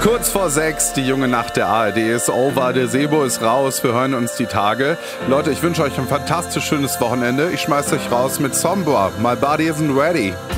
Kurz vor 6, die junge Nacht der ARD ist over, der Sebo ist raus, wir hören uns die Tage. Leute, ich wünsche euch ein fantastisch schönes Wochenende. Ich schmeiß euch raus mit Sombra, My Body Isn't Ready.